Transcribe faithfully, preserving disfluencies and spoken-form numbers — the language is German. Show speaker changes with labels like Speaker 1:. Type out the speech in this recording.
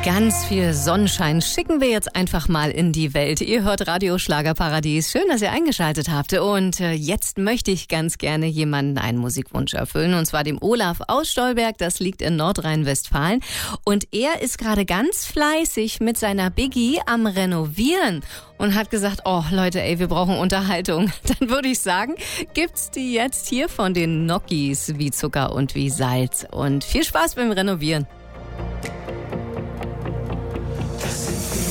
Speaker 1: Ganz viel Sonnenschein schicken wir jetzt einfach mal in die Welt. Ihr hört Radio Schlagerparadies. Schön, dass ihr eingeschaltet habt. Und äh, jetzt möchte ich ganz gerne jemanden einen Musikwunsch erfüllen. Und zwar dem Olaf aus Stolberg. Das liegt in Nordrhein-Westfalen. Und er ist gerade ganz fleißig mit seiner Biggie am Renovieren. Und hat gesagt, oh Leute, ey, wir brauchen Unterhaltung. Dann würde ich sagen, gibt's die jetzt hier von den Nokis wie Zucker und wie Salz. Und viel Spaß beim Renovieren.